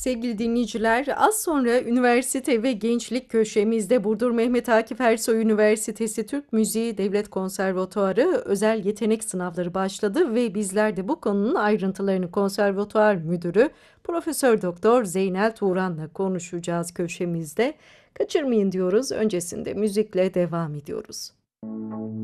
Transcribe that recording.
Sevgili dinleyiciler, az sonra üniversite ve gençlik köşemizde Burdur Mehmet Akif Ersoy Üniversitesi Türk Müziği Devlet Konservatuarı özel yetenek sınavları başladı ve bizler de bu konunun ayrıntılarını Konservatuar Müdürü Profesör Doktor Zeynel Turan'la konuşacağız köşemizde. Kaçırmayın diyoruz. Öncesinde müzikle devam ediyoruz.